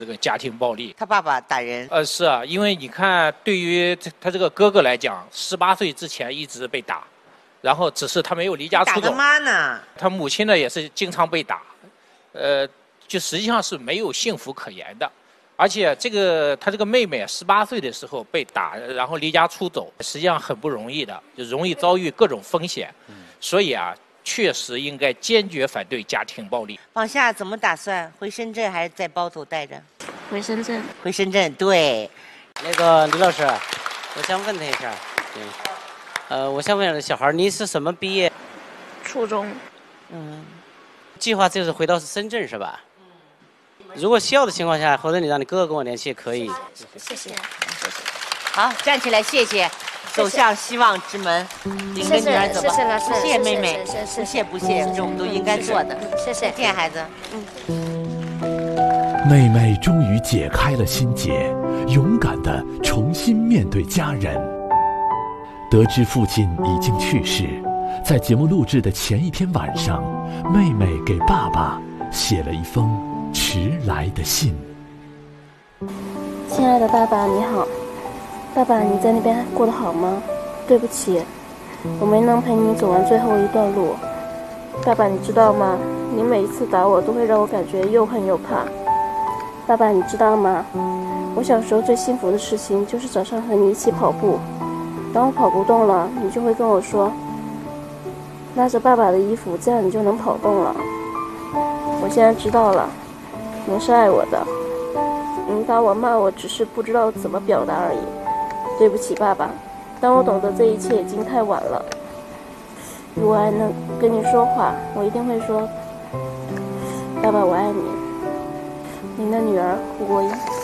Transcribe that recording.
这个家庭暴力。 他爸爸打人。 是啊，因为你看，对于他这个哥哥来讲，18岁之前一直被打，然后只是他没有离家出走。 打他妈呢？ 他母亲呢也是经常被打，就实际上是没有幸福可言的。而且他这个妹妹18岁的时候被打，然后离家出走，实际上很不容易的，就容易遭遇各种风险。所以啊，确实应该坚决反对家庭暴力。 往下怎么打算？回深圳还是在包头待着？ 回深圳。 回深圳，对。 那个李老师，我想问他一下，我想问小孩，你是什么毕业？ 初中。 计划就是回到深圳是吧？如果需要的情况下，或者你让你哥哥跟我联系，可以。 谢谢。 好，站起来，谢谢。走向希望之门，领着女儿走吧。 谢谢老师， 不谢妹妹，不谢，这是我们都应该做的。 谢谢。 再见，孩子。 妹妹终于解开了心结，勇敢地重新面对家人。得知父亲已经去世，在节目录制的前一天晚上，妹妹给爸爸写了一封迟来的信。 亲爱的爸爸，你好。爸爸，你在那边过得好吗？对不起，我没能陪你走完最后一段路。爸爸，你知道吗？你每一次打我都会让我感觉又恨又怕。爸爸，你知道吗？我小时候最幸福的事情就是早上和你一起跑步，当我跑不动了，你就会跟我说，拉着爸爸的衣服，这样你就能跑动了。我现在知道了，您是爱我的，您打我骂我只是不知道怎么表达而已。对不起，爸爸，当我懂得这一切已经太晚了。如果还能跟你说话，我一定会说，爸爸，我爱你。您的女儿胡国英。